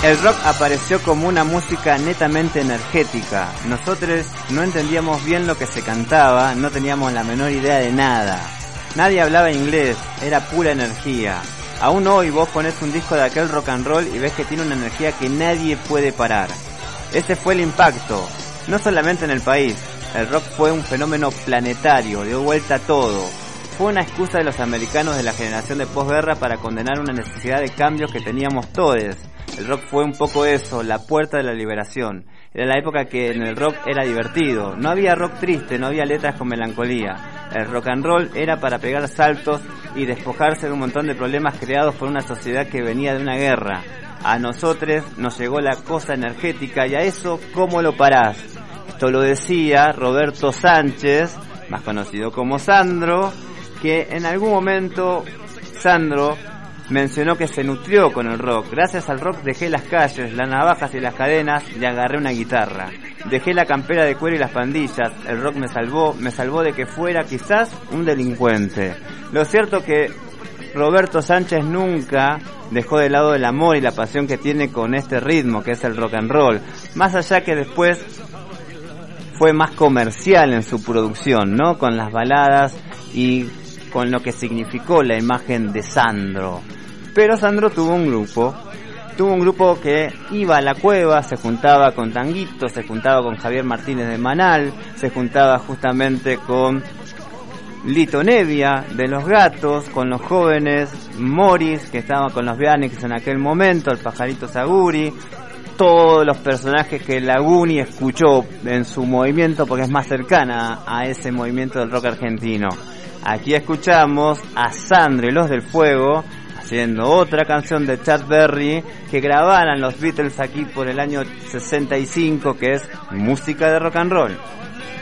El rock apareció como una música netamente energética. Nosotros no entendíamos bien lo que se cantaba, no teníamos la menor idea de nada. Nadie hablaba inglés, era pura energía. Aún hoy vos ponés un disco de aquel rock and roll y ves que tiene una energía que nadie puede parar. Ese fue el impacto, no solamente en el país. El rock fue un fenómeno planetario, dio vuelta a todo. Fue una excusa de los americanos de la generación de posguerra para condenar una necesidad de cambios que teníamos todos. El rock fue un poco eso, la puerta de la liberación. Era la época que en el rock era divertido. No había rock triste, no había letras con melancolía. El rock and roll era para pegar saltos y despojarse de un montón de problemas creados por una sociedad que venía de una guerra. A nosotros nos llegó la cosa energética y a eso, ¿cómo lo parás? Esto lo decía Roberto Sánchez, más conocido como Sandro, que en algún momento Sandro mencionó que se nutrió con el rock. Gracias al rock dejé las calles, las navajas y las cadenas y agarré una guitarra. Dejé la campera de cuero y las pandillas. El rock me salvó de que fuera quizás un delincuente. Lo cierto que Roberto Sánchez nunca dejó de lado el amor y la pasión que tiene con este ritmo que es el rock and roll. Más allá que después fue más comercial en su producción, ¿no? Con las baladas y con lo que significó la imagen de Sandro. Pero Sandro tuvo un grupo que iba a la cueva, se juntaba con Tanguito, se juntaba con Javier Martínez de Manal, se juntaba justamente con Lito Nevia de Los Gatos, con los jóvenes Morris, que estaban con los Bianix en aquel momento, el Pajarito Saguri, todos los personajes que Laguni escuchó en su movimiento porque es más cercana a ese movimiento del rock argentino. Aquí escuchamos a Sandro y los del Fuego haciendo otra canción de Chad Berry que grabaran los Beatles aquí por el año 65, que es música de rock and roll.